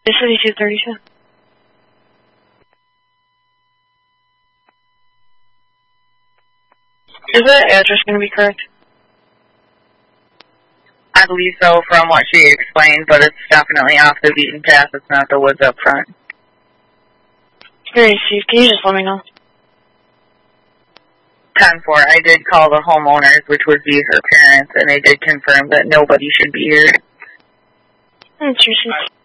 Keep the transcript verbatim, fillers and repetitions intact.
seventy-two thirty-two. Is that address going to be correct? I believe so from what she explained, but it's definitely off the beaten path. It's not the woods up front. Very Steve, can you just let me know? ten four, I did call the homeowners, which would be her parents, and they did confirm that nobody should be here. Interesting.